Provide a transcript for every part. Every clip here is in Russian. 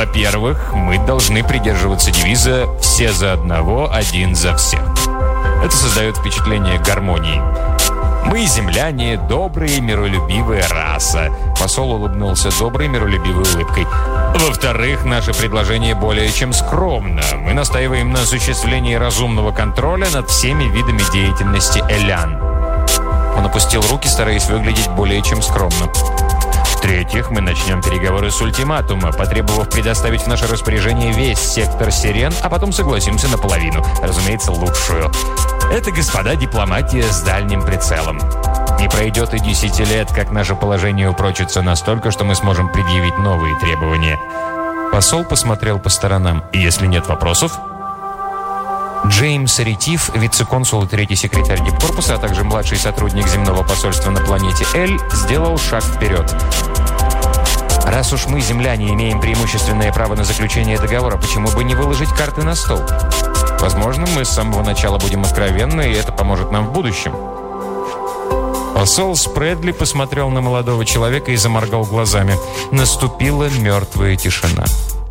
Во-первых, мы должны придерживаться девиза «все за одного, один за всех». Это создает впечатление гармонии. Мы, земляне, добрые, миролюбивая раса. Посол улыбнулся доброй, миролюбивой улыбкой. Во-вторых, наше предложение более чем скромно. Мы настаиваем на осуществлении разумного контроля над всеми видами деятельности Элян. Он опустил руки, стараясь выглядеть более чем скромно. В-третьих, мы начнем переговоры с ультиматума, потребовав предоставить в наше распоряжение весь сектор Сирен, а потом согласимся на половину, разумеется, лучшую. Это, господа, дипломатия с дальним прицелом. Не пройдет и 10 лет, как наше положение упрочится настолько, что мы сможем предъявить новые требования. Посол посмотрел по сторонам. И если нет вопросов... Джеймс Ретив, вице-консул и третий секретарь дипкорпуса, а также младший сотрудник земного посольства на планете Эль, сделал шаг вперед. Раз уж мы, земляне, имеем преимущественное право на заключение договора, почему бы не выложить карты на стол? Возможно, мы с самого начала будем откровенны, и это поможет нам в будущем. Посол Спредли посмотрел на молодого человека и заморгал глазами. Наступила мертвая тишина.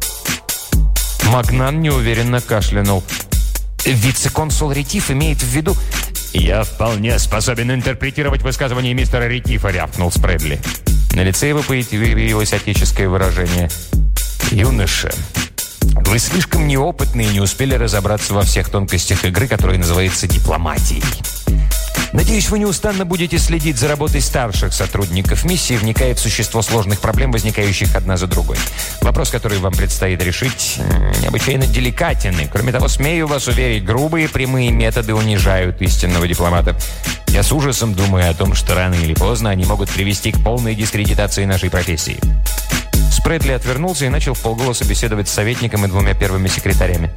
Магнан неуверенно кашлянул. Вице-консул Ретив имеет в виду... «Я вполне способен интерпретировать высказывание мистера Ретифа», — рявкнул Спредли. На лице его появилось отеческое выражение. «Юноша, вы слишком неопытны и не успели разобраться во всех тонкостях игры, которая называется дипломатией. Надеюсь, вы неустанно будете следить за работой старших сотрудников миссии, вникая в существо сложных проблем, возникающих одна за другой. Вопрос, который вам предстоит решить, необычайно деликатен. И, кроме того, смею вас уверить, грубые прямые методы унижают истинного дипломата. Я с ужасом думаю о том, что рано или поздно они могут привести к полной дискредитации нашей профессии». Спредли отвернулся и начал вполголоса беседовать с советником и двумя первыми секретарями.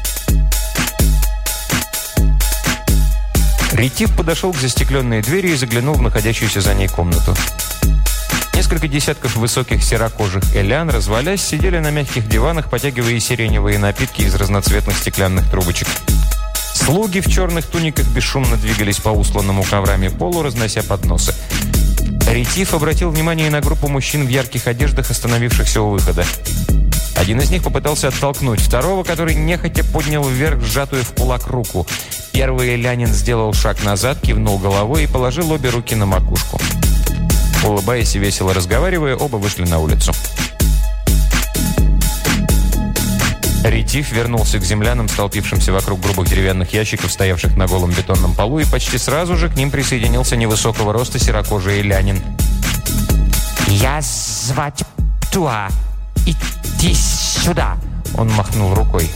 Ретив подошел к застекленной двери и заглянул в находящуюся за ней комнату. Несколько десятков высоких серокожих элян, развалясь, сидели на мягких диванах, потягивая сиреневые напитки из разноцветных стеклянных трубочек. Слуги в черных туниках бесшумно двигались по устланному коврами полу, разнося подносы. Ретив обратил внимание на группу мужчин в ярких одеждах, остановившихся у выхода. Один из них попытался оттолкнуть второго, который нехотя поднял вверх сжатую в кулак руку. Первый элянин сделал шаг назад, кивнул головой и положил обе руки на макушку. Улыбаясь и весело разговаривая, оба вышли на улицу. Ретив вернулся к землянам, столпившимся вокруг грубых деревянных ящиков, стоявших на голом бетонном полу, и почти сразу же к ним присоединился невысокого роста серокожий элянин. «Я звать Птуа. Иди сюда!» Он махнул рукой.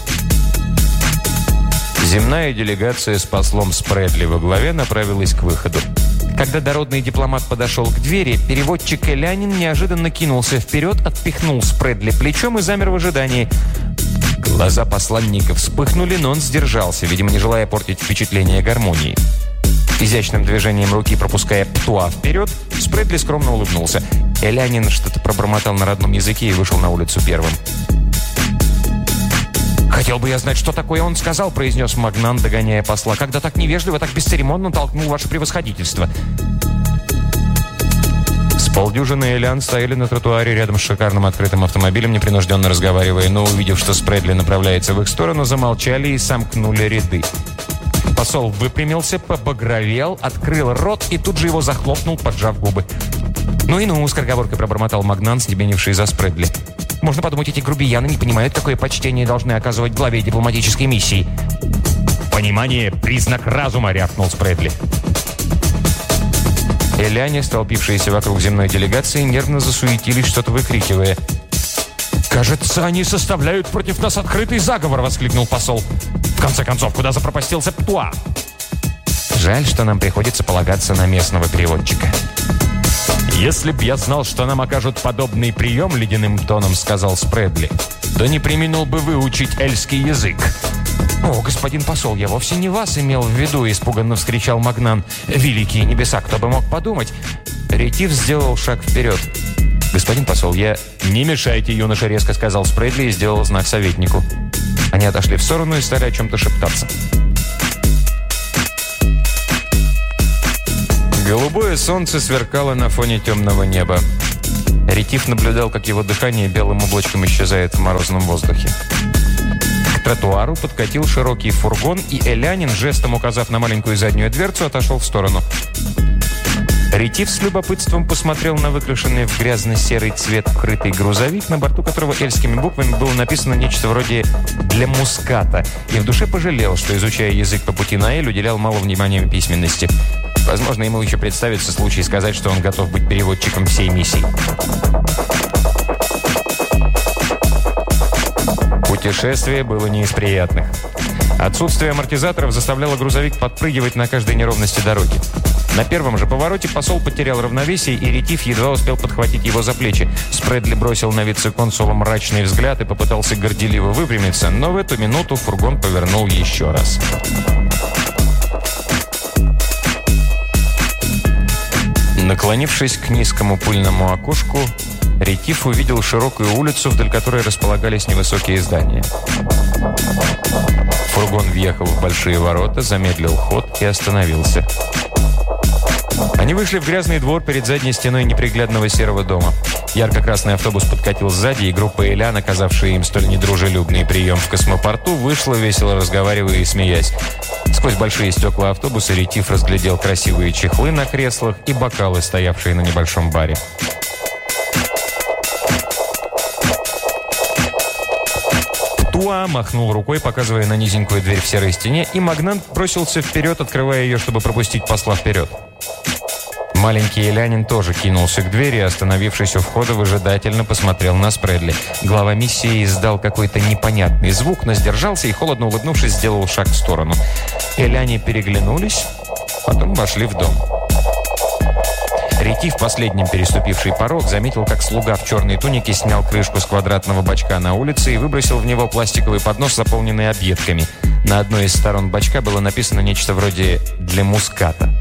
Земная делегация с послом Спредли во главе направилась к выходу. Когда дородный дипломат подошел к двери, переводчик элянин неожиданно кинулся вперед, отпихнул Спредли плечом и замер в ожидании. Глаза посланника вспыхнули, но он сдержался, видимо, не желая портить впечатление гармонии. Изящным движением руки, пропуская Птуа вперед, Спредли скромно улыбнулся. Элянин что-то пробормотал на родном языке и вышел на улицу первым. «Хотел бы я знать, что такое он сказал», — произнес Магнан, догоняя посла. «Когда так невежливо, так бесцеремонно толкнул ваше превосходительство». С полдюжины элян стояли на тротуаре рядом с шикарным открытым автомобилем, непринужденно разговаривая, но, увидев, что Спредли направляется в их сторону, замолчали и сомкнули ряды. Посол выпрямился, побагровел, открыл рот и тут же его захлопнул, поджав губы. «Ну и ну», — скороговоркой пробормотал Магнан, стебенивший за Спредли. «Можно подумать, эти грубияны не понимают, какое почтение должны оказывать главе дипломатической миссии». «Понимание — признак разума», — рявкнул Спредли. Эляне, столпившиеся вокруг земной делегации, нервно засуетились, что-то выкрикивая. «Кажется, они составляют против нас открытый заговор!» — воскликнул посол. «В конце концов, куда запропастился Птуа?» «Жаль, что нам приходится полагаться на местного переводчика». «Если б я знал, что нам окажут подобный прием», — ледяным тоном сказал Спредли, «то не преминул бы выучить эльский язык». «О, господин посол, я вовсе не вас имел в виду», — испуганно вскричал Магнан. «Великие небеса, кто бы мог подумать?» Ретив сделал шаг вперед. «Господин посол, я...» «Не мешайте, юноша», — резко сказал Спредли и сделал знак советнику. Они отошли в сторону и стали о чем-то шептаться. Голубое солнце сверкало на фоне темного неба. Ретив наблюдал, как его дыхание белым облачком исчезает в морозном воздухе. К тротуару подкатил широкий фургон, и Элянин, жестом указав на маленькую заднюю дверцу, отошел в сторону. Ретив с любопытством посмотрел на выкрашенный в грязно-серый цвет крытый грузовик, на борту которого эльскими буквами было написано нечто вроде «для Муската», и в душе пожалел, что, изучая язык по пути на Эль, уделял мало внимания письменности. Возможно, ему еще представится случай сказать, что он готов быть переводчиком всей миссии. Путешествие было не из приятных. Отсутствие амортизаторов заставляло грузовик подпрыгивать на каждой неровности дороги. На первом же повороте посол потерял равновесие, и Ретив едва успел подхватить его за плечи. Спредли бросил на вице-консула мрачный взгляд и попытался горделиво выпрямиться, но в эту минуту фургон повернул еще раз. Наклонившись к низкому пыльному окошку, Ретив увидел широкую улицу, вдоль которой располагались невысокие здания. Фургон въехал в большие ворота, замедлил ход и остановился. Они вышли в грязный двор перед задней стеной неприглядного серого дома. Ярко-красный автобус подкатил сзади, и группа элян, оказавшая им столь недружелюбный прием в космопорту, вышла, весело разговаривая и смеясь. Сквозь большие стекла автобуса Ретив разглядел красивые чехлы на креслах и бокалы, стоявшие на небольшом баре. Туа махнул рукой, показывая на низенькую дверь в серой стене, и магнат бросился вперед, открывая ее, чтобы пропустить посла вперед. Маленький элянин тоже кинулся к двери, остановившись у входа, выжидательно посмотрел на Спредли. Глава миссии издал какой-то непонятный звук, но сдержался и, холодно улыбнувшись, сделал шаг в сторону. Эляне переглянулись, потом вошли в дом. Ретив, последним переступивший порог, заметил, как слуга в черной тунике снял крышку с квадратного бачка на улице и выбросил в него пластиковый поднос, заполненный объедками. На одной из сторон бачка было написано нечто вроде «для Муската».